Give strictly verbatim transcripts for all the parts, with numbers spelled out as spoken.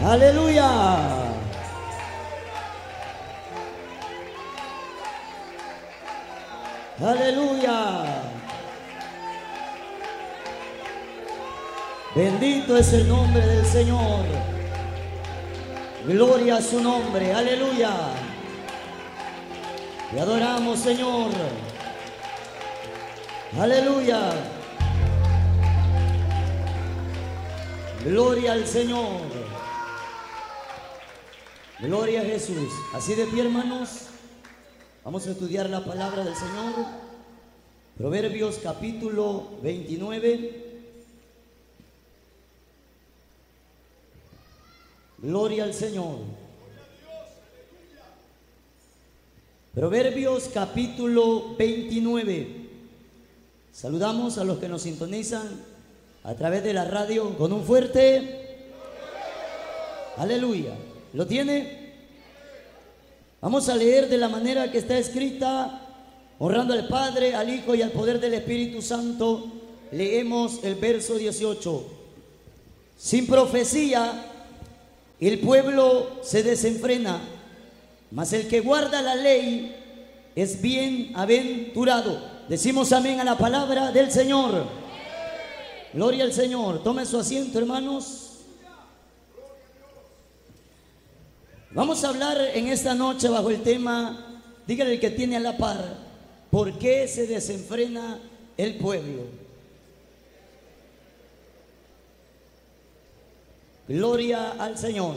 Aleluya. Aleluya. Bendito es el nombre del Señor. Gloria a su nombre. Aleluya. Te adoramos, Señor. Aleluya. Gloria al Señor. Gloria a Jesús. Así de pie, hermanos, vamos a estudiar la palabra del Señor. Proverbios capítulo veintinueve. Gloria al Señor. Proverbios capítulo veintinueve. Saludamos a los que nos sintonizan a través de la radio con un fuerte aleluya. ¿Lo tiene? Vamos a leer de la manera que está escrita, honrando al Padre, al Hijo y al poder del Espíritu Santo. Leemos el verso dieciocho. Sin profecía el pueblo se desenfrena, mas el que guarda la ley es bienaventurado. Decimos amén a la palabra del Señor. Gloria al Señor. Tome su asiento, hermanos. Vamos a hablar en esta noche bajo el tema, dígale el que tiene a la par, ¿por qué se desenfrena el pueblo? Gloria al Señor.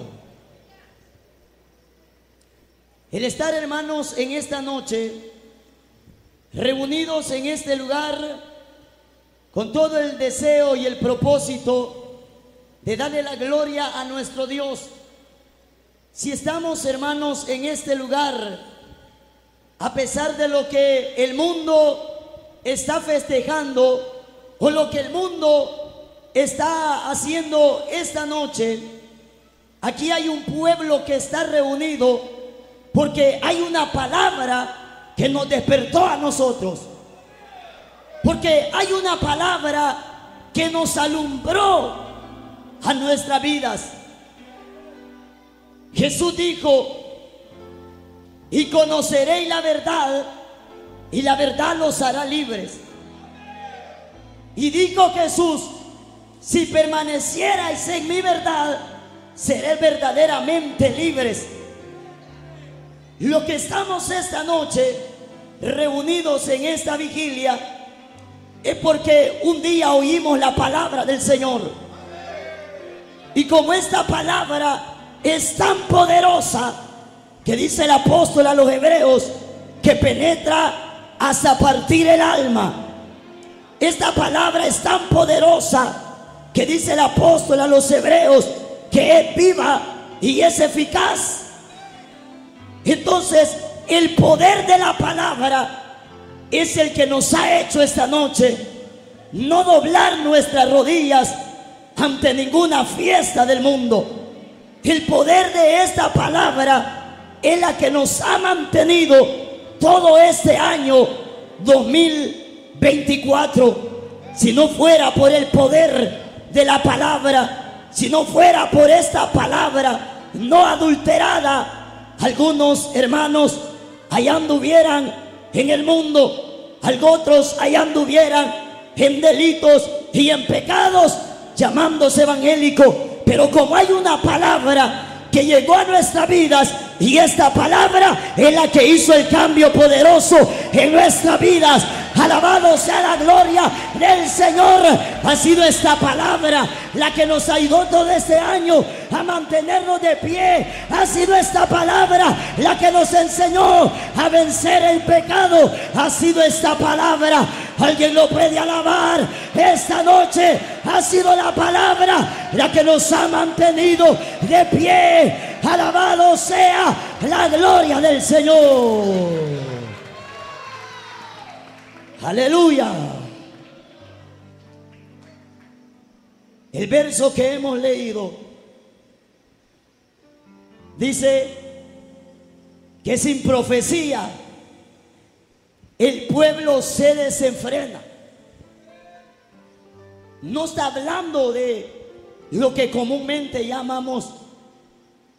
El estar, hermanos, en esta noche, reunidos en este lugar, con todo el deseo y el propósito de darle la gloria a nuestro Dios. Si estamos, hermanos, en este lugar, a pesar de lo que el mundo está festejando o lo que el mundo está haciendo esta noche, aquí hay un pueblo que está reunido porque hay una palabra que nos despertó a nosotros, porque hay una palabra que nos alumbró a nuestras vidas. Jesús dijo: y conoceréis la verdad, y la verdad los hará libres. Y dijo Jesús: si permanecierais en mi verdad, seréis verdaderamente libres. Lo que estamos esta noche reunidos en esta vigilia es porque un día oímos la palabra del Señor. Y como esta palabra es tan poderosa, que dice el apóstol a los hebreos, que penetra hasta partir el alma. Esta palabra es tan poderosa, que dice el apóstol a los hebreos, que es viva y es eficaz. Entonces, el poder de la palabra es el que nos ha hecho esta noche no doblar nuestras rodillas ante ninguna fiesta del mundo. El poder de esta palabra es la que nos ha mantenido todo este año dos mil veinticuatro. Si no fuera por el poder de la palabra, si no fuera por esta palabra no adulterada, algunos hermanos allá anduvieran en el mundo, otros allá anduvieran en delitos y en pecados, llamándose evangélico. Pero como hay una palabra que llegó a nuestras vidas, y esta palabra es la que hizo el cambio poderoso en nuestras vidas. Alabado sea la gloria del Señor. Ha sido esta palabra la que nos ayudó todo este año a mantenernos de pie. Ha sido esta palabra la que nos enseñó a vencer el pecado. Ha sido esta palabra. Alguien lo puede alabar esta noche. Ha sido la palabra la que nos ha mantenido de pie. Alabado sea la gloria del Señor. Aleluya. El verso que hemos leído dice que sin profecía el pueblo se desenfrena. No está hablando de lo que comúnmente llamamos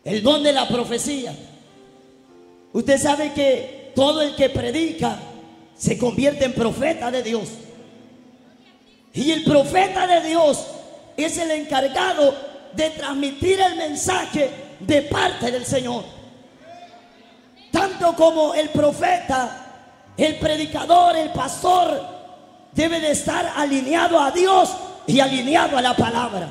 el don de la profecía. Usted sabe que todo el que predica se convierte en profeta de Dios. Y el profeta de Dios es el encargado de transmitir el mensaje de parte del Señor. Tanto como el profeta, el predicador, el pastor debe de estar alineado a Dios y alineado a la palabra.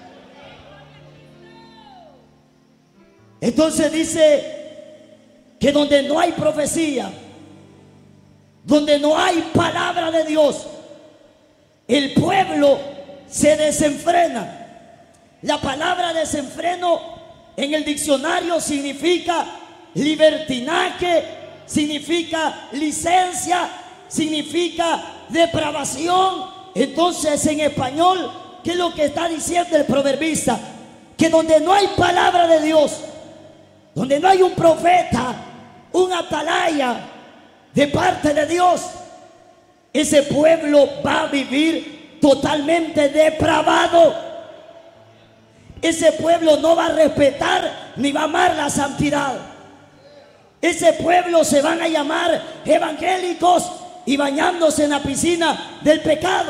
Entonces dice que donde no hay profecía, donde no hay palabra de Dios, el pueblo se desenfrena. La palabra desenfreno en el diccionario significa libertinaje, significa licencia, significa depravación. Entonces, en español, ¿qué es lo que está diciendo el proverbista? Que donde no hay palabra de Dios, donde no hay un profeta, un atalaya de parte de Dios, ese pueblo va a vivir totalmente depravado. Ese pueblo no va a respetar ni va a amar la santidad. Ese pueblo se van a llamar evangélicos y bañándose en la piscina del pecado.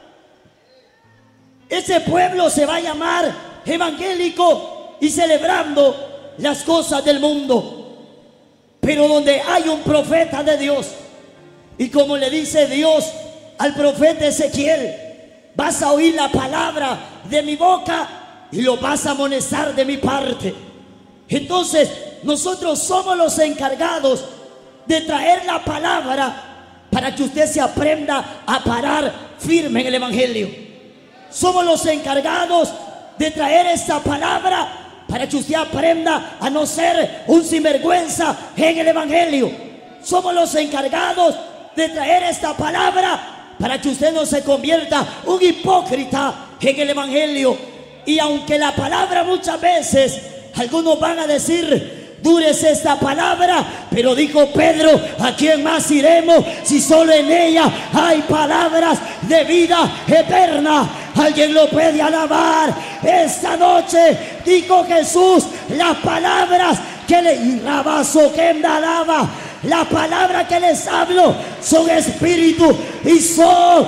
Ese pueblo se va a llamar evangélico y celebrando las cosas del mundo. Pero donde hay un profeta de Dios, y como le dice Dios al profeta Ezequiel, vas a oír la palabra de mi boca y lo vas a amonestar de mi parte. Entonces nosotros somos los encargados de traer la palabra para que usted se aprenda a parar firme en el evangelio. Somos los encargados de traer esta palabra para que usted aprenda a no ser un sinvergüenza en el evangelio. Somos los encargados de traer esta palabra para que usted no se convierta un hipócrita en el evangelio. Y aunque la palabra muchas veces algunos van a decir, dúrese esta palabra, pero dijo Pedro, ¿a quién más iremos si solo en ella hay palabras de vida eterna? Alguien lo puede alabar esta noche. Dijo Jesús, las palabras que le rabazo que me alaba, la palabra que les hablo son espíritu y son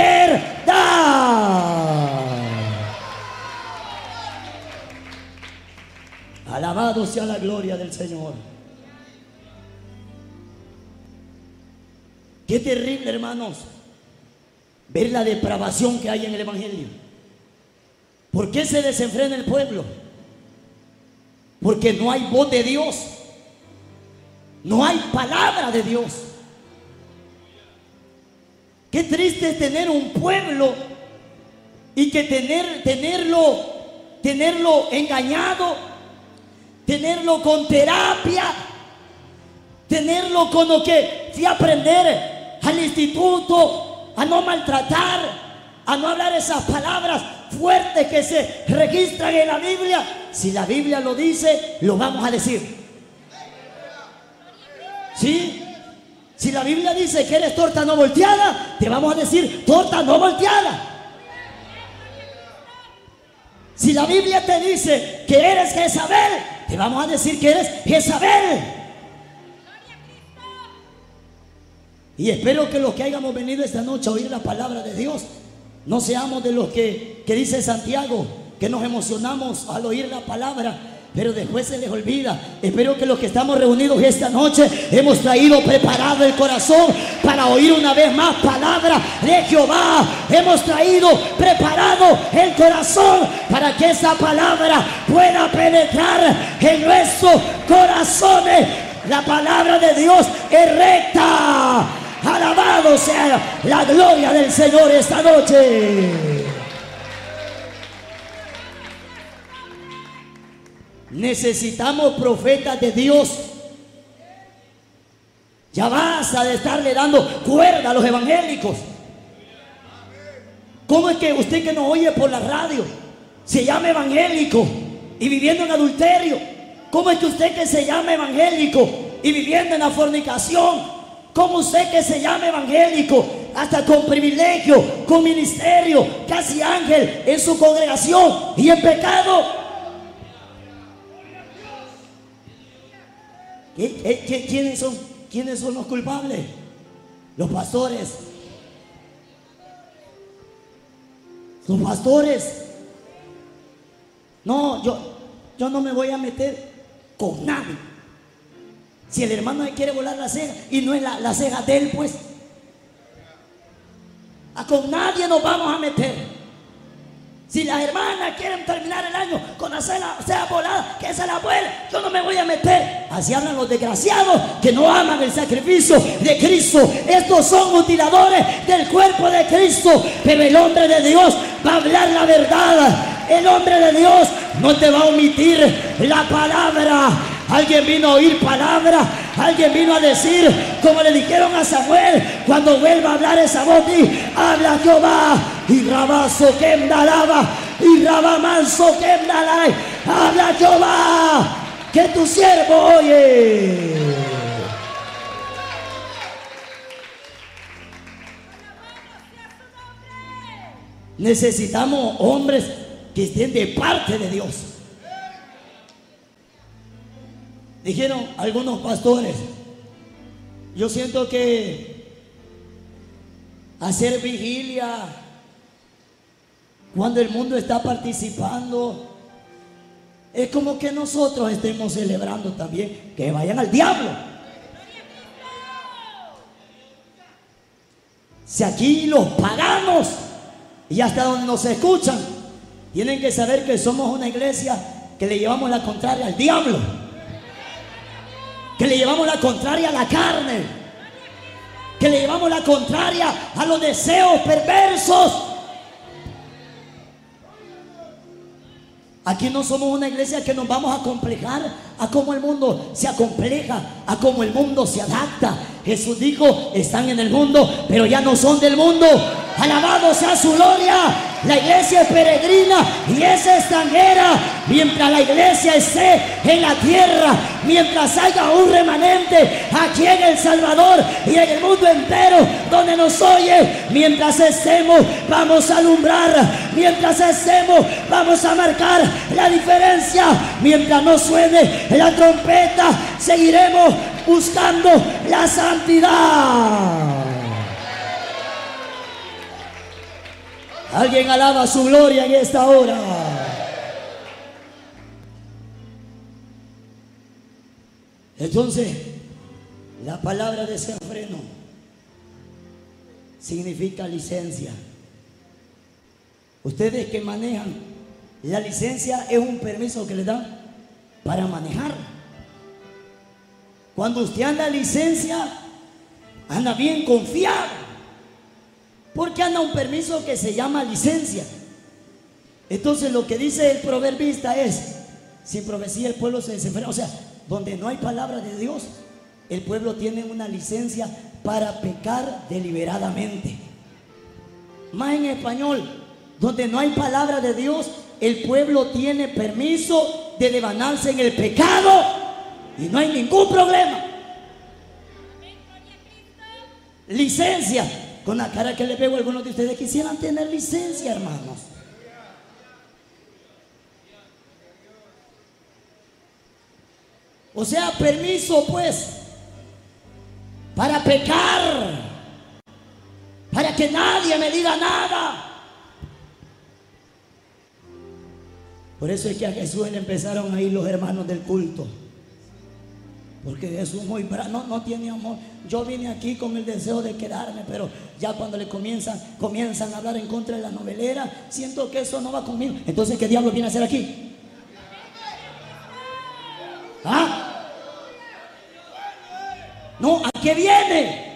verdad. Alabado sea la gloria del Señor. Qué terrible, hermanos, ver la depravación que hay en el evangelio. ¿Por qué se desenfrena el pueblo? Porque no hay voz de Dios, no hay palabra de Dios. Qué triste es tener un pueblo y que tener, tenerlo, tenerlo engañado, tenerlo con terapia, tenerlo con lo que fui a aprender al instituto, a no maltratar, a no hablar esas palabras fuertes que se registran en la Biblia. Si la Biblia lo dice, lo vamos a decir. ¿Sí? Si la Biblia dice que eres torta no volteada, te vamos a decir torta no volteada. Si la Biblia te dice que eres Jezabel, te vamos a decir que eres Jezabel. Y espero que los que hayamos venido esta noche a oír la palabra de Dios, no seamos de los que, que dice Santiago, que nos emocionamos al oír la palabra, pero después se les olvida. Espero que los que estamos reunidos esta noche hemos traído preparado el corazón para oír una vez más palabra de Jehová. Hemos traído preparado el corazón para que esa palabra pueda penetrar en nuestros corazones. La palabra de Dios es recta. Alabado sea la gloria del Señor esta noche. Necesitamos profetas de Dios. Ya basta de estarle dando cuerda a los evangélicos. ¿Cómo es que usted que nos oye por la radio se llama evangélico y viviendo en adulterio? ¿Cómo es que usted que se llama evangélico y viviendo en la fornicación? ¿Cómo usted que se llama evangélico, hasta con privilegio, con ministerio, casi ángel en su congregación y en pecado? ¿Qué, qué, qué, quiénes son, quiénes son los culpables? Los pastores. Los pastores. No, yo, yo no me voy a meter con nadie. Si el hermano le quiere volar la ceja y no es la, la ceja de él, pues a con nadie nos vamos a meter. Si las hermanas quieren terminar el año con la ceja, ceja volada, que se la vuele, yo no me voy a meter. Así hablan los desgraciados que no aman el sacrificio de Cristo. Estos son mutiladores del cuerpo de Cristo. Pero el hombre de Dios va a hablar la verdad. El hombre de Dios no te va a omitir la palabra. Alguien vino a oír palabra. Alguien vino a decir, como le dijeron a Samuel, cuando vuelva a hablar esa voz, di, habla Jehová, y rabazo que emdalaba, y rabamanso que emdalai, habla Jehová, que tu siervo oye. Necesitamos hombres que estén de parte de Dios. Dijeron algunos pastores, yo siento que hacer vigilia cuando el mundo está participando es como que nosotros estemos celebrando también. Que vayan al diablo. Si aquí los paganos y hasta donde nos escuchan tienen que saber que somos una iglesia que le llevamos la contraria al diablo, que le llevamos la contraria a la carne, que le llevamos la contraria a los deseos perversos. Aquí no somos una iglesia que nos vamos a acomplejar a cómo el mundo se acompleja, a cómo el mundo se adapta. Jesús dijo, están en el mundo, pero ya no son del mundo. Alabado sea su gloria. La iglesia es peregrina y es extranjera. Mientras la iglesia esté en la tierra, mientras haya un remanente aquí en El Salvador y en el mundo entero donde nos oye, mientras estemos vamos a alumbrar, mientras estemos vamos a marcar la diferencia. Mientras no suene la trompeta, seguiremos buscando la santidad. Alguien alaba su gloria en esta hora. Entonces, la palabra desenfreno significa licencia. Ustedes que manejan, la licencia es un permiso que le dan para manejar. Cuando usted anda licencia, anda bien confiado, porque anda un permiso que se llama licencia. Entonces lo que dice el proverbista es, sin profecía el pueblo se desenfrena. O sea, donde no hay palabra de Dios, el pueblo tiene una licencia para pecar deliberadamente. Más en español, donde no hay palabra de Dios, el pueblo tiene permiso de devanarse en el pecado y no hay ningún problema. Licencia. Con la cara que le pego, algunos de ustedes quisieran tener licencia, hermanos. O sea, permiso pues para pecar, para que nadie me diga nada. Por eso es que a Jesús le empezaron a ir los hermanos del culto, porque Jesús muy bravo, no, no tiene amor. Yo vine aquí con el deseo de quedarme, pero ya cuando le comienzan, comienzan a hablar en contra de la novelera, siento que eso no va conmigo. Entonces, ¿qué diablo viene a hacer aquí? ¿Ah? No, ¿a qué viene?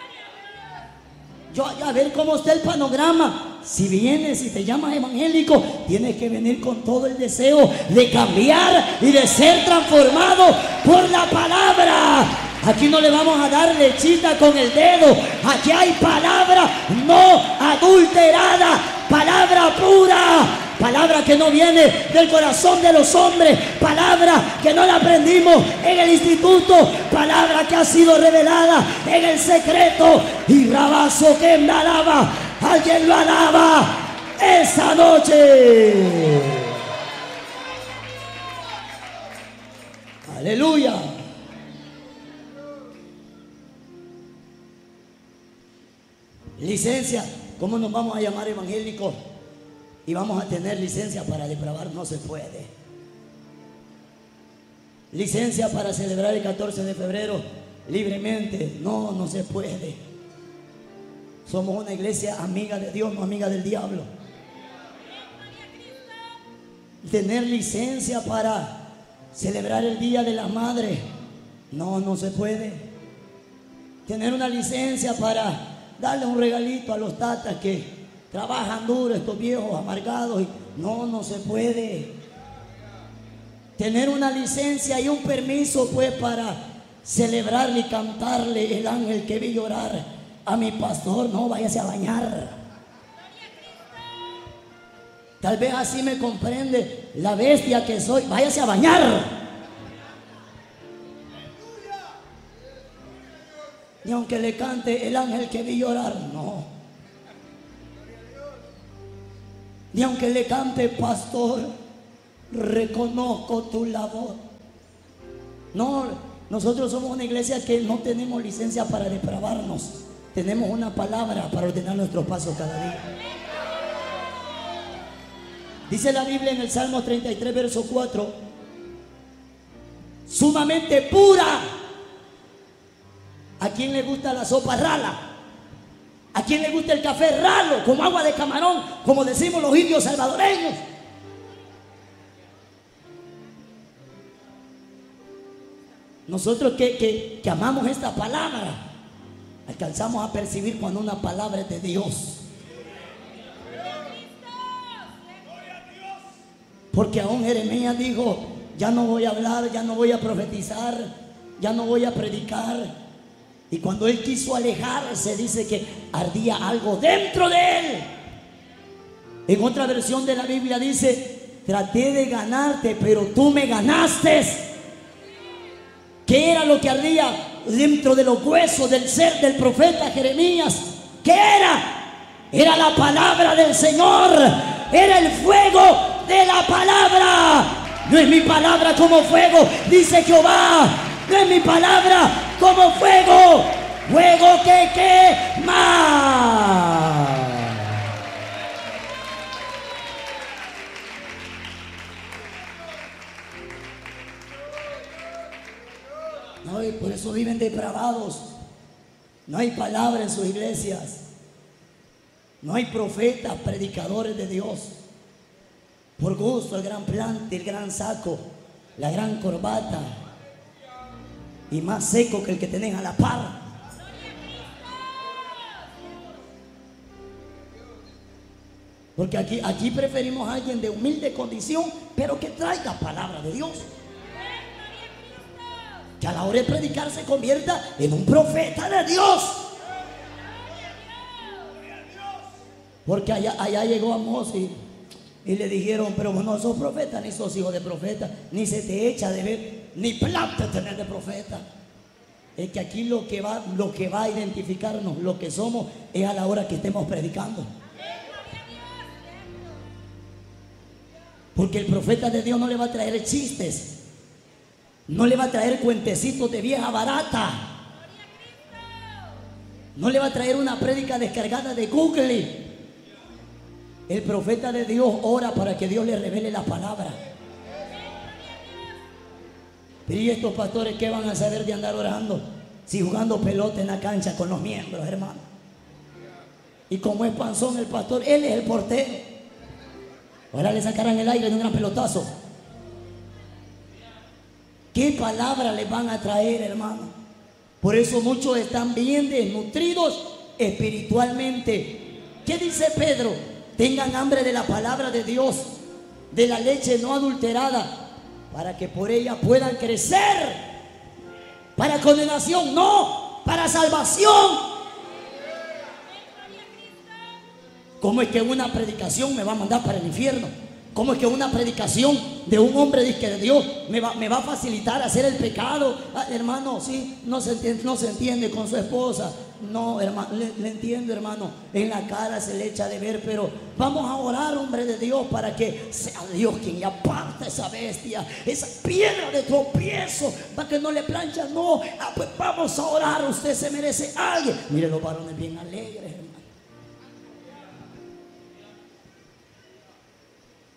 Yo, a ver cómo está el panorama. Si vienes y te llamas evangélico, tienes que venir con todo el deseo de cambiar y de ser transformado por la palabra. Aquí no le vamos a dar lechita con el dedo. Aquí hay palabra no adulterada, palabra pura, palabra que no viene del corazón de los hombres, palabra que no la aprendimos en el instituto, palabra que ha sido revelada en el secreto. Y rabazo que me alaba, alguien lo alaba esa noche. Aleluya. Licencia, ¿cómo nos vamos a llamar evangélicos? Y vamos a tener licencia para depravar, no se puede. Licencia para celebrar el catorce de febrero libremente, no, no se puede. Somos una iglesia amiga de Dios, no amiga del diablo. Tener licencia para celebrar el Día de la Madre, no, no se puede. Tener una licencia para darle un regalito a los tatas que trabajan duro, estos viejos amargados, y no, no se puede. Tener una licencia y un permiso pues para celebrarle y cantarle el ángel que vi llorar a mi pastor, no, váyase a bañar. Tal vez así me comprende la bestia que soy, váyase a bañar. Ni aunque le cante el ángel que vi llorar, no. Ni aunque le cante, pastor, reconozco tu labor. No, nosotros somos una iglesia que no tenemos licencia para depravarnos. Tenemos una palabra para ordenar nuestros pasos cada día. Dice la Biblia en el Salmo treinta y tres, verso cuatro: sumamente pura. ¿A quién le gusta la sopa rala? ¿A quién le gusta el café ralo, como agua de camarón, como decimos los indios salvadoreños? Nosotros que, que, que amamos esta palabra, alcanzamos a percibir cuando una palabra es de Dios. Porque aún Jeremías dijo: ya no voy a hablar, ya no voy a profetizar, ya no voy a predicar. Y cuando él quiso alejarse, dice que ardía algo dentro de él. En otra versión de la Biblia dice: traté de ganarte, pero tú me ganaste. ¿Qué era lo que ardía dentro de los huesos del ser del profeta Jeremías? ¿Qué era? Era la palabra del Señor. Era el fuego de la palabra. No es mi palabra como fuego, dice Jehová. No es mi palabra como fuego, fuego que quema. No, y por eso viven depravados. No hay palabra en sus iglesias. No hay profetas, predicadores de Dios. Por gusto, el gran plante, el gran saco, la gran corbata, y más seco que el que tenés a la par. Porque aquí, aquí preferimos a alguien de humilde condición, pero que traiga palabra de Dios, que a la hora de predicar se convierta en un profeta de Dios. Porque allá, allá llegó Amós y, y le dijeron: pero vos no sos profeta, ni sos hijo de profeta, ni se te echa de ver, ni planta tener de profeta. Es que aquí lo que va, lo que va a identificarnos, lo que somos, es a la hora que estemos predicando. Porque el profeta de Dios no le va a traer chistes, no le va a traer cuentecitos de vieja barata, no le va a traer una prédica descargada de Google. El profeta de Dios ora para que Dios le revele la palabra. Pero ¿y estos pastores qué van a saber de andar orando si jugando pelota en la cancha con los miembros, hermano? Y como es panzón el pastor, él es el portero. Ahora le sacarán el aire de un gran pelotazo. ¿Qué palabra les van a traer, hermano? Por eso muchos están bien desnutridos espiritualmente. ¿Qué dice Pedro? Tengan hambre de la palabra de Dios, de la leche no adulterada, para que por ella puedan crecer. Para condenación, no, para salvación. ¿Cómo es que una predicación me va a mandar para el infierno? ¿Cómo es que una predicación de un hombre disque de Dios me va, me va a facilitar hacer el pecado? Ah, hermano, sí, no se entiende, no se entiende con su esposa. No, hermano, le, le entiendo, hermano. En la cara se le echa de ver, pero vamos a orar, hombre de Dios, para que sea Dios quien le aparte esa bestia, esa piedra de tropiezo, para que no le plancha. No, ah, pues vamos a orar. Usted se merece a alguien. Mire los varones bien alegres, hermano.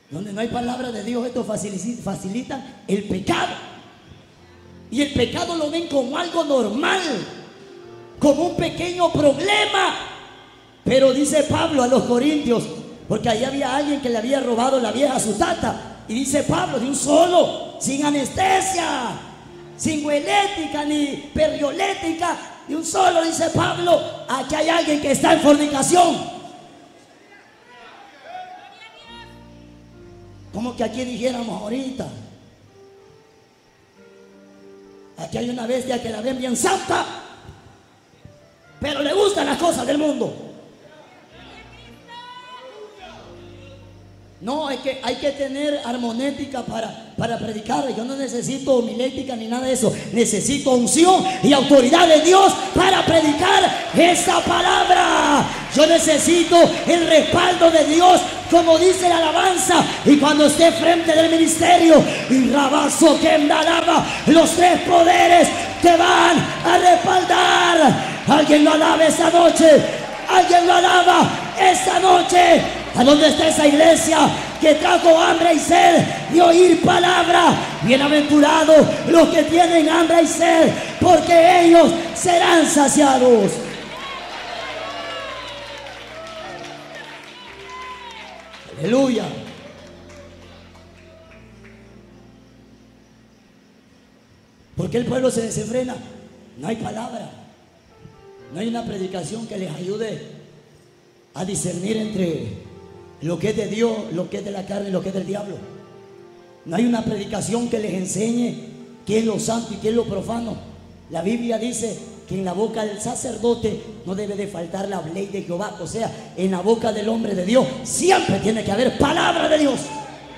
Donde no hay palabra de Dios, esto facilita, facilita el pecado. Y el pecado lo ven como algo normal, como un pequeño problema. Pero dice Pablo a los corintios, porque ahí había alguien que le había robado la vieja a su tata, y dice Pablo, de un solo, sin anestesia, sin huelética ni periolética, de un solo, dice Pablo, aquí hay alguien que está en fornicación. Como que aquí dijéramos ahorita, aquí hay una bestia que la ven bien santa, pero le gustan las cosas del mundo. No, hay que, hay que tener armonética para, para predicar. Yo no necesito homilética ni nada de eso. Necesito unción y autoridad de Dios para predicar esta palabra. Yo necesito el respaldo de Dios, como dice la alabanza. Y cuando esté frente del ministerio, y rabazo que embalaba, los tres poderes te van a respaldar. Alguien lo alaba esta noche. Alguien lo alaba esta noche. ¿A dónde está esa iglesia que trajo hambre y sed de oír palabra? Bienaventurados los que tienen hambre y sed, porque ellos serán saciados. Aleluya. ¿Por qué el pueblo se desenfrena? No hay palabra. No hay una predicación que les ayude a discernir entre lo que es de Dios, lo que es de la carne y lo que es del diablo. No hay una predicación que les enseñe qué es lo santo y qué es lo profano. La Biblia dice que en la boca del sacerdote no debe de faltar la ley de Jehová. O sea, en la boca del hombre de Dios siempre tiene que haber palabra de Dios.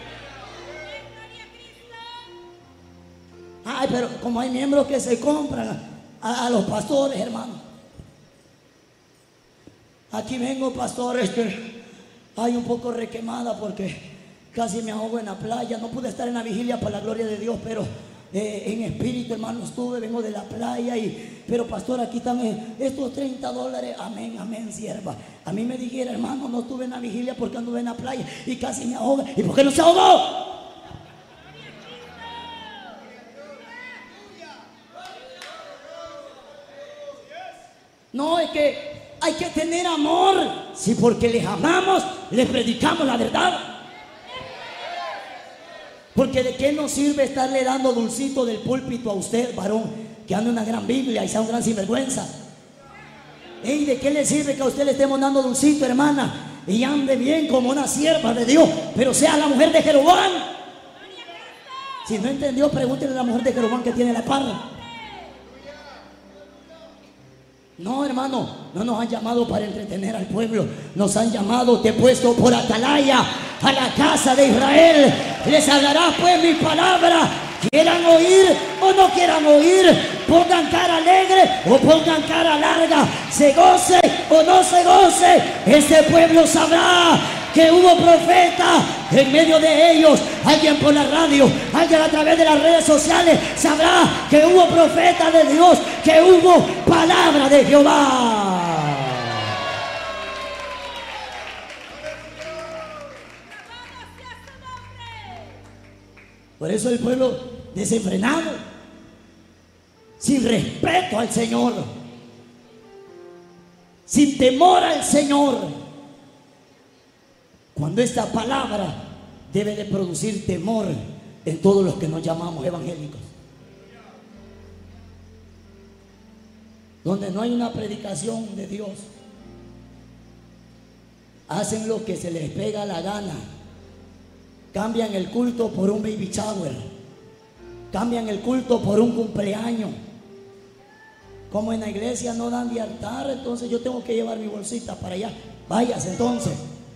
Ay, pero como hay miembros que se compran a, a los pastores, hermano. Aquí vengo, pastor, este... Ay, un poco requemada porque casi me ahogo en la playa. No pude estar en la vigilia para la gloria de Dios, pero eh, en espíritu, hermano, estuve, vengo de la playa. Y, pero pastor, aquí están eh, estos treinta dólares. Amén, amén, sierva. A mí me dijera, hermano, no estuve en la vigilia porque anduve en la playa y casi me ahogo. ¿Y por qué no se ahogó? No, es que hay que tener amor. Si porque les amamos, les predicamos la verdad. Porque de qué nos sirve estarle dando dulcito del púlpito a usted, varón, que anda una gran Biblia y sea un gran sinvergüenza. ¿Y de qué le sirve que a usted le estemos dando dulcito, hermana, y ande bien como una sierva de Dios, pero sea la mujer de Jeroboam? Si no entendió, pregúntele a la mujer de Jeroboam que tiene la parra. No, hermano, no nos han llamado para entretener al pueblo. Nos han llamado, te he puesto por atalaya a la casa de Israel. Les hablará pues mi palabra. Quieran oír o no quieran oír, pongan cara alegre o pongan cara larga, se goce o no se goce, este pueblo sabrá que hubo profeta en medio de ellos. Alguien por la radio, alguien a través de las redes sociales sabrá que hubo profeta de Dios, que hubo palabra de Jehová. Por eso el pueblo desenfrenado, sin respeto al Señor, sin temor al Señor, cuando esta palabra debe de producir temor en todos los que nos llamamos evangélicos. Donde no hay una predicación de Dios, hacen lo que se les pega la gana. Cambian el culto por un baby shower, cambian el culto por un cumpleaños. Como en la iglesia no dan de altar, entonces yo tengo que llevar mi bolsita para allá. Váyase entonces.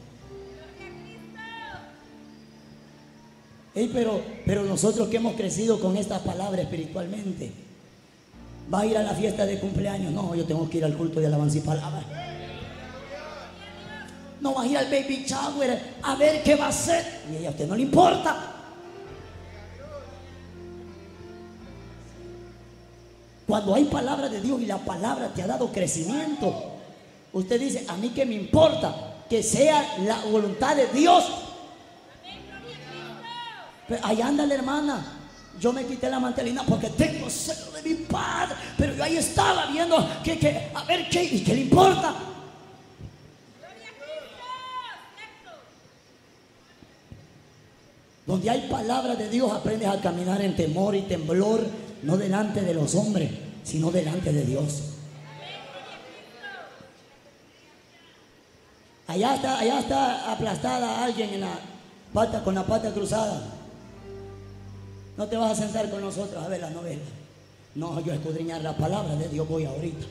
Hey, pero, pero nosotros que hemos crecido con esta palabra espiritualmente, va a ir a la fiesta de cumpleaños. No, yo tengo que ir al culto de alabanza y palabra. No va a ir al baby shower a ver qué va a hacer. Y a usted no le importa. Cuando hay palabra de Dios y la palabra te ha dado crecimiento, usted dice, a mí que me importa que sea la voluntad de Dios. Pero ahí anda la hermana. Yo me quité la mantelina porque tengo celo de mi padre, pero yo ahí estaba viendo que, que a ver qué, y qué le importa. Donde hay palabra de Dios, aprendes a caminar en temor y temblor, no delante de los hombres, sino delante de Dios. Allá está, allá está aplastada alguien en la pata, con la pata cruzada. No te vas a sentar con nosotros a ver la novela. No, yo a escudriñar la palabra de Dios voy ahorita.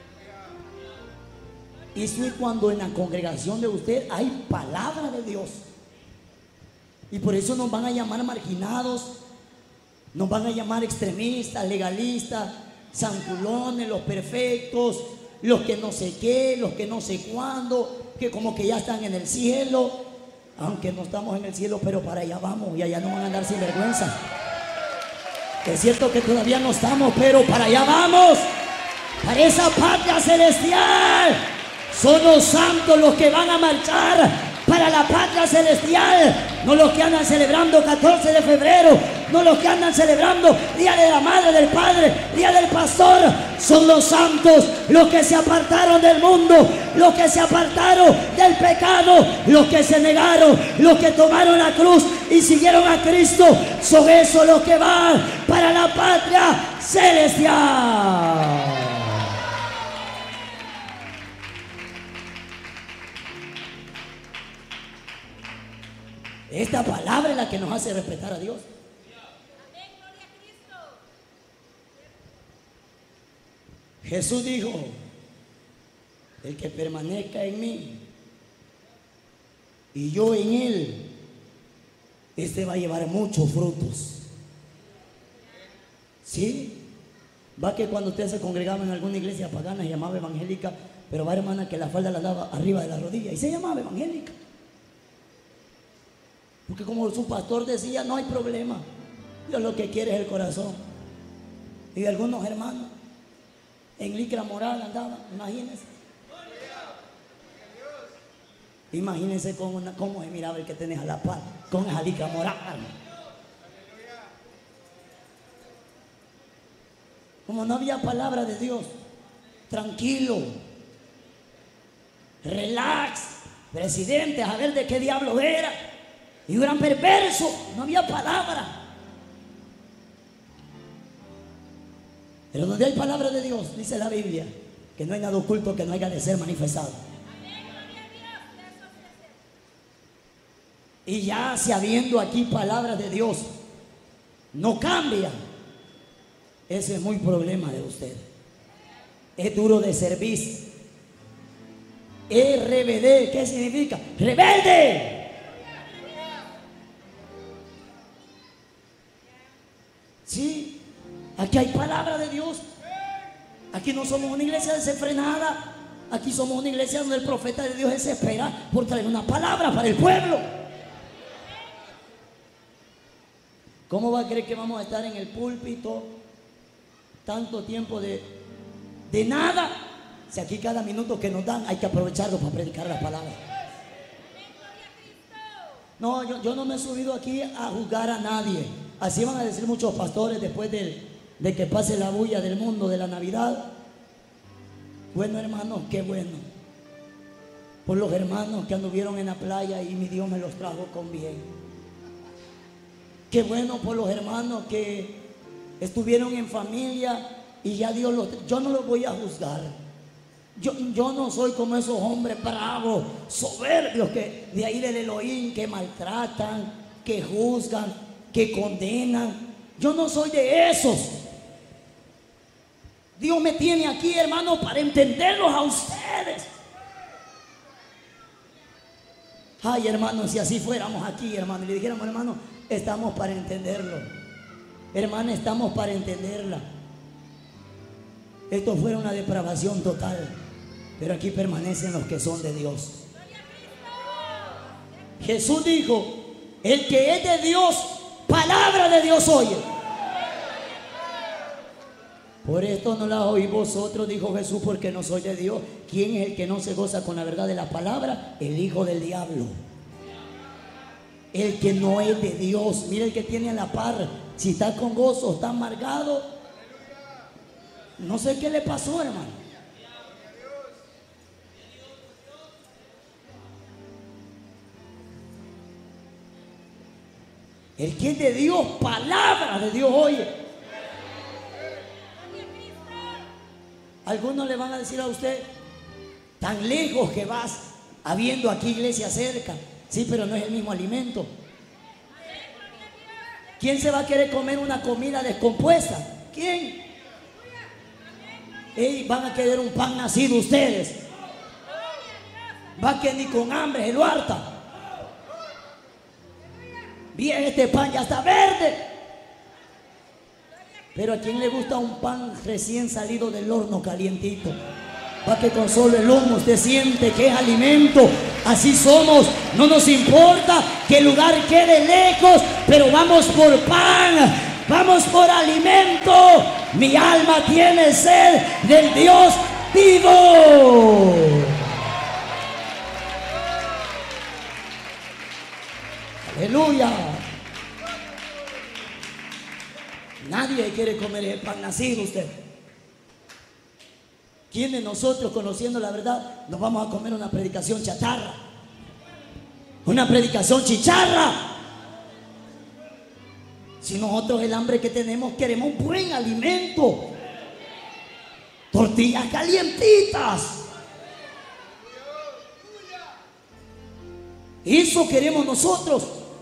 Eso es cuando en la congregación de usted hay palabra de Dios. Y por eso nos van a llamar marginados, nos van a llamar extremistas, legalistas, sanculones, los perfectos, los que no sé qué, los que no sé cuándo, que como que ya están en el cielo, aunque no estamos en el cielo, pero para allá vamos y allá no van a andar sin vergüenza. Es cierto que todavía no estamos, pero para allá vamos, para esa patria celestial. Son los santos los que van a marchar para la patria celestial, no los que andan celebrando catorce de febrero, no los que andan celebrando Día de la Madre, del Padre, Día del Pastor. Son los santos los que se apartaron del mundo, los que se apartaron del pecado, los que se negaron, los que tomaron la cruz y siguieron a Cristo. Son esos los que van para la patria celestial. Esta palabra es la que nos hace respetar a Dios. Amén, gloria a Cristo. Jesús dijo: el que permanezca en mí y yo en él, este va a llevar muchos frutos. ¿Sí? Va que cuando usted se congregaba en alguna iglesia pagana se llamaba evangélica, pero va, hermana, que la falda la daba arriba de la rodilla y se llamaba evangélica. Porque como su pastor decía, no hay problema. Dios lo que quiere es el corazón. Y algunos hermanos en licra moral andaban, imagínense. Imagínense con una, cómo se miraba el que tenés a la par, con esa licra moral. Como no había palabra de Dios, tranquilo, relax, presidente, a ver de qué diablo era. Y eran perverso, no había palabra. Pero donde hay palabra de Dios, dice la Biblia, que no hay nada oculto que no haya de ser manifestado. Y ya si habiendo aquí palabra de Dios no cambia, ese es muy problema de usted. Es duro de servir. R B D, ¿qué significa? ¡Rebelde! Sí, aquí hay palabra de Dios. Aquí no somos una iglesia desenfrenada. Aquí somos una iglesia donde el profeta de Dios se espera por traer una palabra para el pueblo. ¿Cómo va a creer que vamos a estar en el púlpito tanto tiempo de, de nada? Si aquí cada minuto que nos dan hay que aprovecharlo para predicar la palabra. No, yo, yo no me he subido aquí a juzgar a nadie. Así van a decir muchos pastores después de, de que pase la bulla del mundo de la Navidad. Bueno, hermanos, qué bueno. Por los hermanos que anduvieron en la playa y mi Dios me los trajo con bien. Qué bueno por los hermanos que estuvieron en familia y ya Dios los... Yo no los voy a juzgar. Yo, yo no soy como esos hombres bravos, soberbios que de ahí del Elohim, que maltratan, que juzgan, que condenan. Yo no soy de esos. Dios me tiene aquí, hermano, para entenderlos a ustedes. Ay, hermano, si así fuéramos aquí, hermano, y le dijéramos, hermano, estamos para entenderlo. Hermana, estamos para entenderla. Esto fuera una depravación total, pero aquí permanecen los que son de Dios. Jesús dijo: el que es de Dios, palabra de Dios oye. Por esto no la oí vosotros, dijo Jesús, porque no soy de Dios. ¿Quién es el que no se goza con la verdad de la palabra? El hijo del diablo. El que no es de Dios, mira el que tiene a la par, si está con gozo, está amargado. No sé qué le pasó, hermano. El que es de Dios, palabra de Dios, oye. Algunos le van a decir a usted, tan lejos que vas, habiendo aquí iglesia cerca. Sí, pero no es el mismo alimento. ¿Quién se va a querer comer una comida descompuesta? ¿Quién? Ey, van a querer un pan nacido ustedes. Va que ni con hambre se lo harta. Bien, este pan ya está verde. Pero a quien le gusta un pan recién salido del horno calientito, para que con solo el humo usted siente que es alimento. Así somos, no nos importa que el lugar quede lejos, pero vamos por pan, vamos por alimento. Mi alma tiene sed del Dios vivo. Aleluya. Nadie quiere comer el pan nacido usted. ¿Quién de nosotros, conociendo la verdad, nos vamos a comer una predicación chatarra? Una predicación chicharra. Si nosotros el hambre que tenemos queremos un buen alimento, tortillas calientitas, eso queremos nosotros.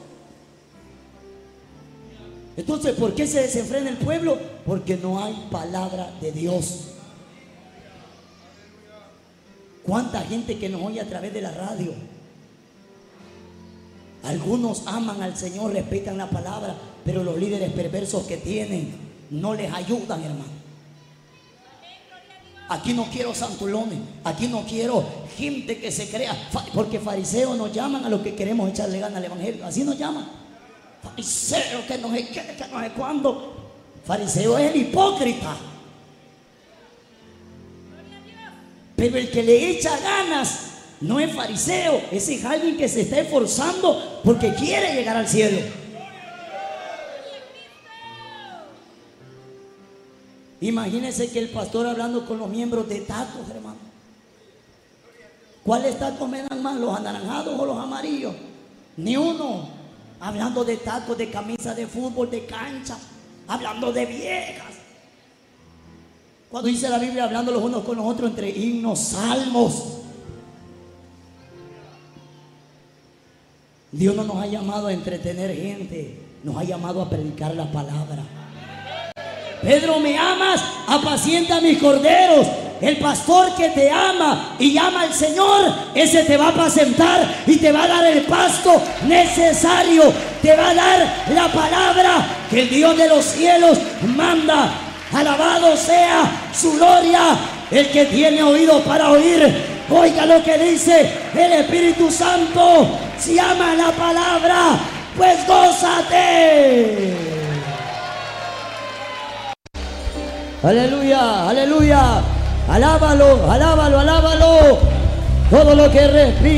Entonces, ¿por qué se desenfrena el pueblo? Porque no hay palabra de Dios. ¿Cuánta gente que nos oye a través de la radio? Algunos aman al Señor, respetan la palabra, pero los líderes perversos que tienen no les ayudan, hermano. Aquí no quiero santulones, aquí no quiero gente que se crea, porque fariseos nos llaman a los que queremos echarle ganas al evangelio. Así nos llaman. Fariseo, que no sé qué, que no sé cuándo. Fariseo es el hipócrita. Pero el que le echa ganas no es fariseo, ese es alguien que se está esforzando porque quiere llegar al cielo. Imagínense que el pastor hablando con los miembros de tacos, hermano. ¿Cuáles tacos me dan más, los anaranjados o los amarillos? Ni uno. Hablando de tacos, de camisas de fútbol, de cancha, hablando de viejas. Cuando dice la Biblia, hablando los unos con los otros entre himnos, salmos. Dios no nos ha llamado a entretener gente, nos ha llamado a predicar la palabra. Pedro, ¿me amas? Apacienta mis corderos. El pastor que te ama y llama al Señor, ese te va a apacentar y te va a dar el pasto necesario. Te va a dar la palabra que el Dios de los cielos manda. Alabado sea su gloria. El que tiene oído para oír, oiga lo que dice el Espíritu Santo. Si ama la palabra, pues gózate. Aleluya, aleluya. Alábalo, alábalo, alábalo. Todo lo que respira.